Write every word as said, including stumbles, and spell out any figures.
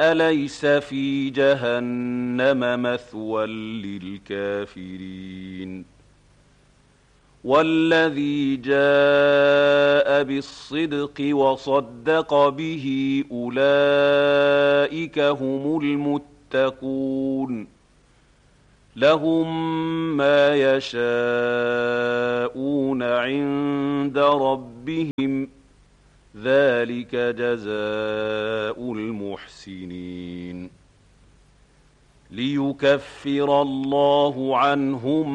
أليس في جهنم مثوى للكافرين والذي جاء بالصدق وصدق به أولئك هم المتقون لهم ما يشاءون عند ربهم ذلك جزاء المحسنين ليكفر الله عنهم